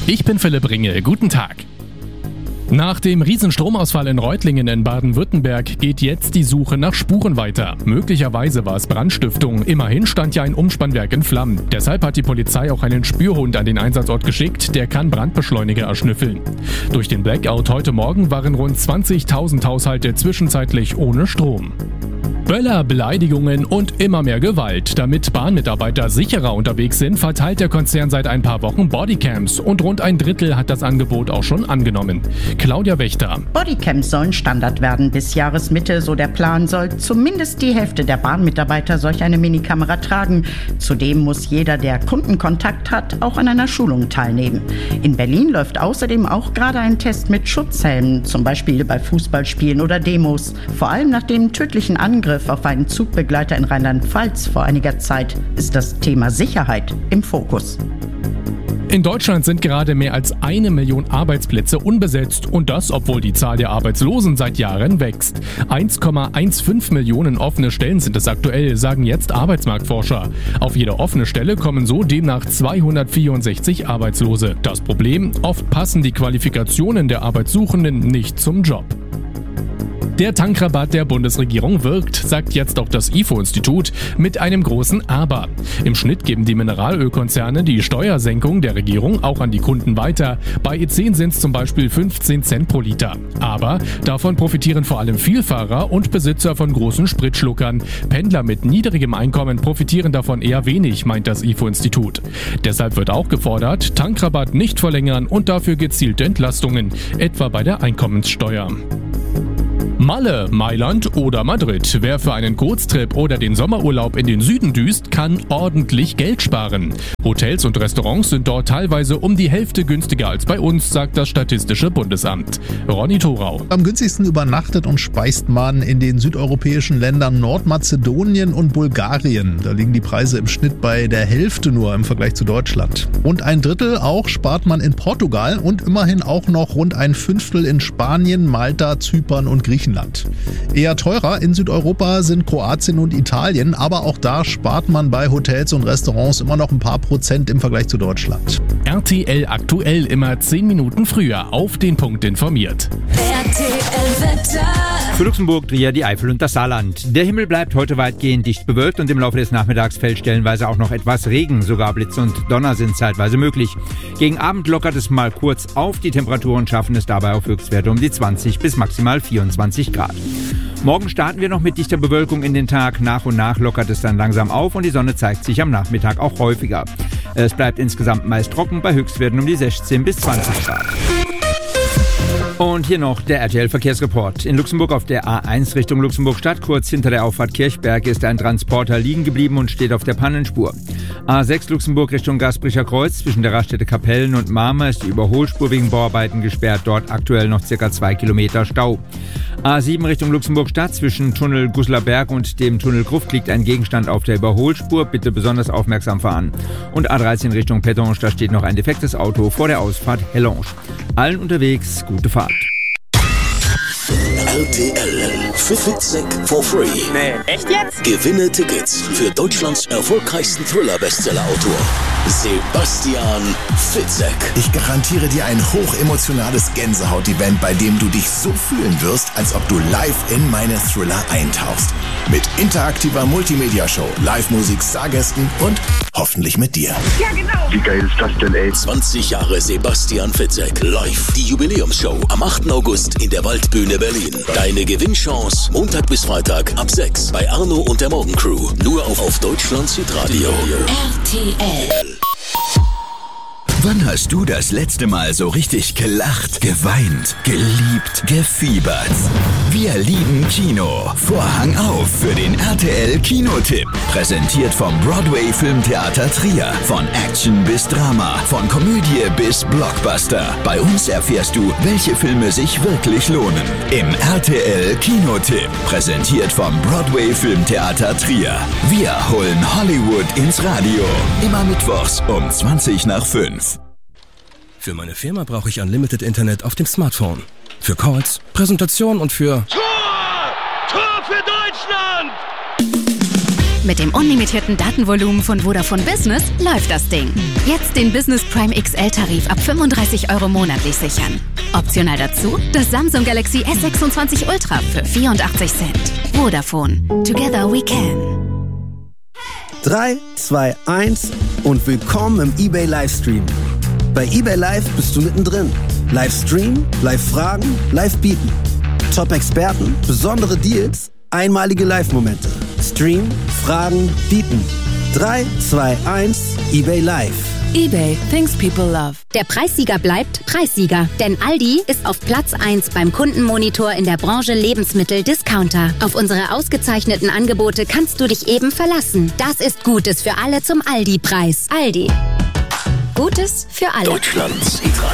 Ich bin Philipp Ringe, guten Tag. Nach dem Riesenstromausfall in Reutlingen in Baden-Württemberg geht jetzt die Suche nach Spuren weiter. Möglicherweise war es Brandstiftung. Immerhin stand ja ein Umspannwerk in Flammen. Deshalb hat die Polizei auch einen Spürhund an den Einsatzort geschickt. Der kann Brandbeschleuniger erschnüffeln. Durch den Blackout heute Morgen waren rund 20.000 Haushalte zwischenzeitlich ohne Strom. Böller, Beleidigungen und immer mehr Gewalt. Damit Bahnmitarbeiter sicherer unterwegs sind, verteilt der Konzern seit ein paar Wochen Bodycams und rund ein Drittel hat das Angebot auch schon angenommen. Claudia Wächter. Bodycams sollen Standard werden bis Jahresmitte, so der Plan, soll zumindest die Hälfte der Bahnmitarbeiter solch eine Minikamera tragen. Zudem muss jeder, der Kundenkontakt hat, auch an einer Schulung teilnehmen. In Berlin läuft außerdem auch gerade ein Test mit Schutzhelmen, zum Beispiel bei Fußballspielen oder Demos. Vor allem nach dem tödlichen Angriff auf einen Zugbegleiter in Rheinland-Pfalz vor einiger Zeit ist das Thema Sicherheit im Fokus. In Deutschland sind gerade mehr als 1 Million Arbeitsplätze unbesetzt und das, obwohl die Zahl der Arbeitslosen seit Jahren wächst. 1,15 Millionen offene Stellen sind es aktuell, sagen jetzt Arbeitsmarktforscher. Auf jede offene Stelle kommen so demnach 264 Arbeitslose. Das Problem: oft passen die Qualifikationen der Arbeitssuchenden nicht zum Job. Der Tankrabatt der Bundesregierung wirkt, sagt jetzt auch das IFO-Institut, mit einem großen Aber. Im Schnitt geben die Mineralölkonzerne die Steuersenkung der Regierung auch an die Kunden weiter. Bei E10 sind es zum Beispiel 15 Cent pro Liter. Aber davon profitieren vor allem Vielfahrer und Besitzer von großen Spritschluckern. Pendler mit niedrigem Einkommen profitieren davon eher wenig, meint das IFO-Institut. Deshalb wird auch gefordert, Tankrabatt nicht verlängern und dafür gezielte Entlastungen, etwa bei der Einkommenssteuer. Malle, Mailand oder Madrid. Wer für einen Kurztrip oder den Sommerurlaub in den Süden düst, kann ordentlich Geld sparen. Hotels und Restaurants sind dort teilweise um die Hälfte günstiger als bei uns, sagt das Statistische Bundesamt. Ronny Thorau. Am günstigsten übernachtet und speist man in den südeuropäischen Ländern Nordmazedonien und Bulgarien. Da liegen die Preise im Schnitt bei der Hälfte nur im Vergleich zu Deutschland. Und ein Drittel auch spart man in Portugal und immerhin auch noch rund ein Fünftel in Spanien, Malta, Zypern und Griechenland. Eher teurer in Südeuropa sind Kroatien und Italien, aber auch da spart man bei Hotels und Restaurants immer noch ein paar Prozent im Vergleich zu Deutschland. RTL aktuell immer 10 Minuten früher auf den Punkt informiert. RTL Wetter. Für Luxemburg, Trier, die Eifel und das Saarland. Der Himmel bleibt heute weitgehend dicht bewölkt und im Laufe des Nachmittags fällt stellenweise auch noch etwas Regen. Sogar Blitz und Donner sind zeitweise möglich. Gegen Abend lockert es mal kurz auf. Die Temperaturen schaffen es dabei auf Höchstwerte um die 20 bis maximal 24 Grad. Morgen starten wir noch mit dichter Bewölkung in den Tag. Nach und nach lockert es dann langsam auf und die Sonne zeigt sich am Nachmittag auch häufiger. Es bleibt insgesamt meist trocken bei Höchstwerten um die 16 bis 20 Grad. Und hier noch der RTL-Verkehrsreport. In Luxemburg auf der A1 Richtung Luxemburg-Stadt, kurz hinter der Auffahrt Kirchberg, ist ein Transporter liegen geblieben und steht auf der Pannenspur. A6 Luxemburg Richtung Gaspricher Kreuz, zwischen der Raststätte Kapellen und Marmer ist die Überholspur wegen Bauarbeiten gesperrt. Dort aktuell noch ca. 2 Kilometer Stau. A7 Richtung Luxemburg-Stadt, zwischen Tunnel Gusseler Berg und dem Tunnel Gruft liegt ein Gegenstand auf der Überholspur. Bitte besonders aufmerksam fahren. Und A13 Richtung Pétange, da steht noch ein defektes Auto vor der Ausfahrt Hellange. Allen unterwegs gute Fahrt. RTL Fitzek for free. Nee, echt jetzt? Gewinne Tickets für Deutschlands erfolgreichsten Thriller-Bestseller-Autor Sebastian Fitzek. Ich garantiere dir ein hochemotionales Gänsehaut-Event, bei dem du dich so fühlen wirst, als ob du live in meine Thriller eintauchst. Mit interaktiver Multimedia-Show, Live-Musik, Stargästen und hoffentlich mit dir. Ja, genau. Wie geil ist das denn, ey? 20 Jahre Sebastian Fitzek live. Die Jubiläumsshow am 8. August in der Waldbühne Berlin. Deine Gewinnchance Montag bis Freitag ab 6 bei Arno und der Morgencrew. Nur auf Deutschland Südradio. RTL. Wann hast du das letzte Mal so richtig gelacht, geweint, geliebt, gefiebert? Wir lieben Kino. Vorhang auf für den RTL Kinotipp. Präsentiert vom Broadway Filmtheater Trier. Von Action bis Drama, von Komödie bis Blockbuster. Bei uns erfährst du, welche Filme sich wirklich lohnen. Im RTL Kinotipp. Präsentiert vom Broadway Filmtheater Trier. Wir holen Hollywood ins Radio. Immer mittwochs um 5:20. Für meine Firma brauche ich Unlimited Internet auf dem Smartphone. Für Calls, Präsentationen und für... Tor! Tor für Deutschland! Mit dem unlimitierten Datenvolumen von Vodafone Business läuft das Ding. Jetzt den Business Prime XL-Tarif ab 35 € monatlich sichern. Optional dazu das Samsung Galaxy S26 Ultra für 84 Cent. Vodafone. Together we can. 3, 2, 1 und willkommen im eBay Livestream. Bei eBay Live bist du mittendrin. Livestream, Live-Fragen, Live-Bieten. Top-Experten, besondere Deals, einmalige Live-Momente. Stream, Fragen, Bieten. 3, 2, 1, eBay Live. eBay, things people love. Der Preissieger bleibt Preissieger, denn Aldi ist auf Platz 1 beim Kundenmonitor in der Branche Lebensmittel-Discounter. Auf unsere ausgezeichneten Angebote kannst du dich eben verlassen. Das ist Gutes für alle zum Aldi-Preis. Aldi. Gutes für alle. Deutschlands Hitradio.